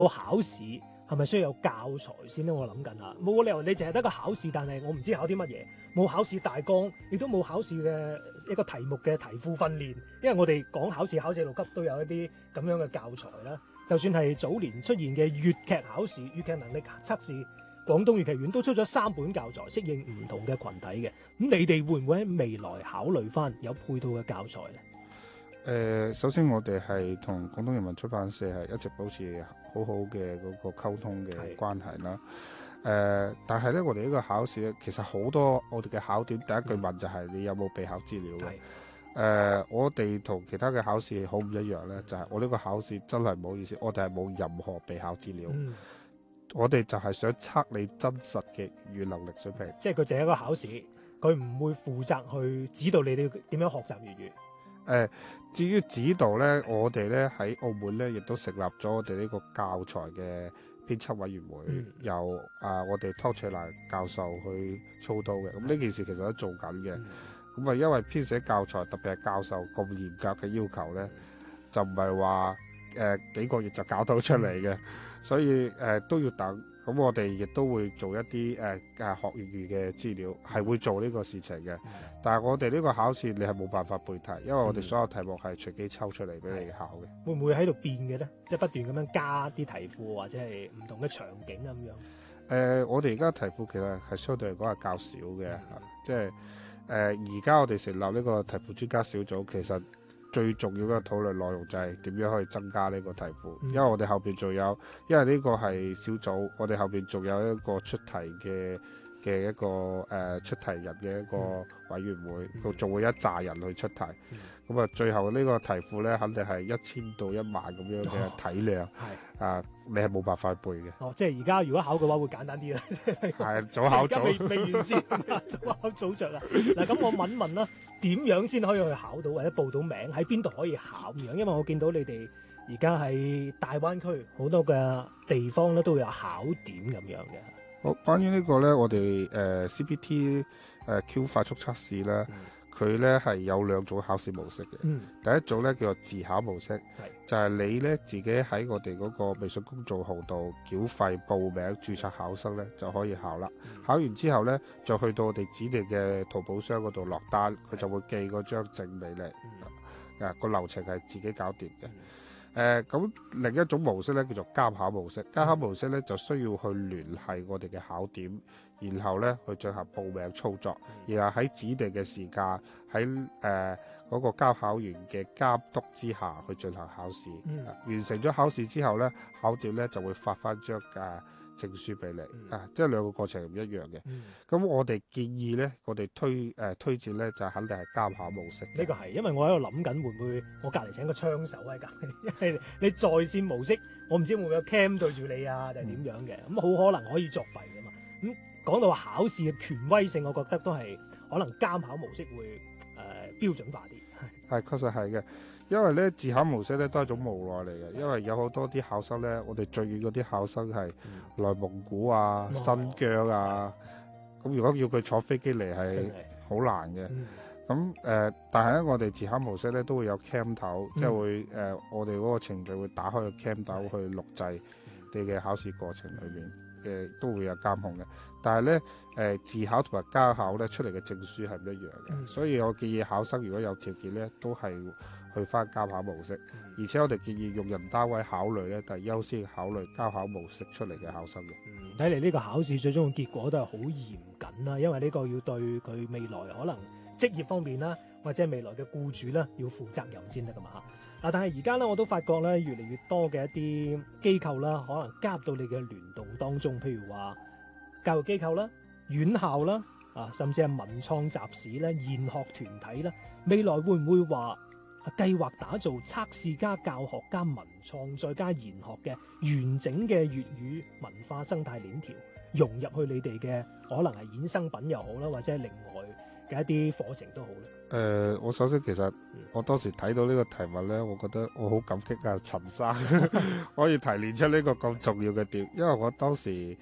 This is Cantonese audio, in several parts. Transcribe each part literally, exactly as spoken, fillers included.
個考試係咪需要有教材先咧？我諗緊啊，冇理由你淨係得個考試，但係我唔知考啲乜嘢，冇考試大綱，亦都冇考試嘅一個題目嘅題庫訓練。因為我哋講考試，考四六級都有一啲咁樣嘅教材啦。就算係早年出現嘅粵劇考試、粵劇能力測試，廣東粵劇院都出咗三本教材，適應唔同嘅群體嘅。咁你哋會唔會喺未來考慮翻有配套嘅教材呢？ 誒、呃，首先我哋係同廣東人民出版社係一直保持好好嘅嗰個溝通嘅關係啦。誒、呃，但係咧，我哋呢個考試咧，其實好多我哋嘅考點，第一句問就係你有冇備考資料嘅。誒、呃，我哋同其他嘅考試好唔一樣咧，就係、是、我呢個考試真係唔好意思，我哋係冇任何備考資料。嗯、我哋就係想測你真實嘅粵語能力水平。 即係佢淨係一個考試，佢唔會負責去指導你哋點樣學習粵語。 誒、呃，至於指導咧，我哋咧喺澳門咧，亦都成立咗我哋呢個教材嘅編輯委員會，嗯、由啊、呃、我哋湯翠蘭教授去操刀嘅。咁呢件事其實都做緊嘅。咁啊、嗯，因為編寫教材，特別係教授咁嚴格嘅要求咧，就唔係話誒幾個月就搞到出嚟嘅，嗯、所以誒、呃、都要等。咁我哋亦都會做一啲誒誒學粵語嘅資料，係會做呢個事情嘅。嗯、但係我哋呢個考試你係冇辦法背題，因為我哋所有題目係隨機抽出嚟俾你考嘅。 會唔會喺度變嘅咧？即係不斷咁樣加啲題庫或者係唔同嘅場景咁樣。誒、 呃，我哋而家題庫其實係相對嚟講係較少嘅，嗯、即係誒而家我哋成立呢個題庫專家小組，其實最重要嘅討論內容就係點樣可以增加呢個題庫，嗯、因為我哋後邊仲有，因為呢個係小組，我哋後邊仲有一個出題嘅嘅一個誒、呃、出題人嘅一個委員會，佢仲、嗯、會一紮人去出題，咁啊、嗯、最後呢個題庫咧肯定係一千到一萬咁樣嘅體量，係啊、哦、你係冇辦法背嘅。 哦，即係而家如果考嘅話會簡單啲啦， 係早考組未未完善，早考組着啊。嗱，咁我問問啦，點樣先可以去考到或者報到名？喺邊度可以考咁樣？因為我見到你哋而家喺大灣區好多嘅地方咧都會有考點咁樣嘅。 好，關於呢個咧，我哋誒、呃、C P T 誒、呃、Q 快速測試咧，佢咧係有兩種考試模式嘅。嗯、第一種咧叫做自考模式，是就係你咧自己喺我哋嗰個微信公眾號度繳費報名註冊考生咧就可以考啦。嗯、考完之後咧，就去到我哋指定嘅淘寶商嗰度落單，佢就會寄嗰張證俾你。嗯、啊，個流程係自己搞掂嘅。嗯誒咁、呃、另一種模式咧叫做監考模式，監考模式咧就需要去聯繫我哋嘅考點，然後咧去進行報名操作，然後喺指定嘅時間喺誒嗰個監考員嘅監督之下去進行考試。嗯、完成咗考試之後咧，考點咧就會發翻張誒證書俾你。嗯、啊，即係兩個過程唔一樣嘅。咁、嗯、我哋建議咧，我哋推誒、呃、推薦咧就肯定係監考模式。 呢個係因為我喺度諗緊會唔會我隔離請個槍手喺隔離，因為你在線模式，我唔知會唔會有 cam 對住你啊，定係點樣嘅？咁好、嗯、可能可以作弊㗎嘛。咁、嗯、講到話考試嘅權威性，我覺得都係可能監考模式會誒、呃、標準化啲。 係確實係嘅。因為咧自考模式咧都係一種無奈嚟嘅，因為有好多啲考生咧，我哋最遠嗰啲考生係內蒙古啊、嗯、新疆啊，咁、哦、如果要佢坐飛機嚟係好難嘅。咁誒、嗯呃，但係咧我哋自考模式咧都會有 cam 頭，嗯、即係會誒、呃、我哋嗰個程序會打開個 cam 頭去錄製你嘅考試過程裏邊嘅，都會有監控嘅。但係咧誒自考同埋家考咧出嚟嘅證書係唔一樣嘅，嗯、所以我建議考生如果有條件咧都係去翻監考模式，嗯、而且我哋建議用人單位考慮咧，就係優先考慮監考模式出嚟嘅考生嘅。 嗯，睇嚟呢個考試最終嘅結果都係好嚴謹啦，因為呢個要對佢未來可能職業方面啦，或者係未來嘅僱主啦，要負責任先得噶嘛嚇。嗱，但係而家咧，我都發覺咧，越嚟越多嘅一啲機構啦，可能加入到你嘅聯動當中，譬如話教育機構啦、院校啦，啊，甚至係文創集市咧、研學團體啦，未來會唔會話計劃打造測試加教學加文創再加研學嘅完整嘅粵語文化生態鏈條，融入去你哋嘅可能係衍生品又好啦，或者係另外嘅一啲課程都好咧。 誒、呃，我首先其實我當時睇到呢個題目咧，我覺得我好感激啊陳生可以提煉出呢個咁重要嘅點，因為我當時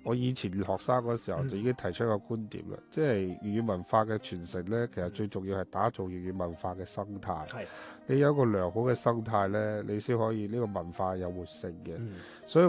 我以前學生嗰時候就已經提出一個觀點啦，嗯、即係粵語文化嘅傳承呢，其實最重要係打造粵語文化嘅生態。係、嗯，你有一個良好嘅生態呢，你先可以呢個文化有活性嘅。嗯、所以